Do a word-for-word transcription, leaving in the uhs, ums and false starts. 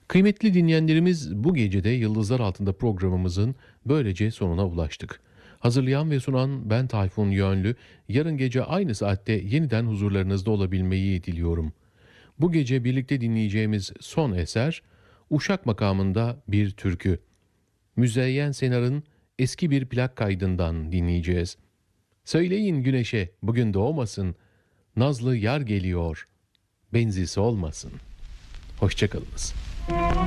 Kıymetli dinleyenlerimiz, bu gece de Yıldızlar Altında programımızın böylece sonuna ulaştık. Hazırlayan ve sunan ben Tayfun Yönlü. Yarın gece aynı saatte yeniden huzurlarınızda olabilmeyi diliyorum. Bu gece birlikte dinleyeceğimiz son eser Uşak makamında bir türkü. Müzeyyen Senar'ın eski bir plak kaydından dinleyeceğiz. Söyleyin güneşe bugün doğmasın, nazlı yar geliyor, benzisi olmasın. Hoşçakalınız.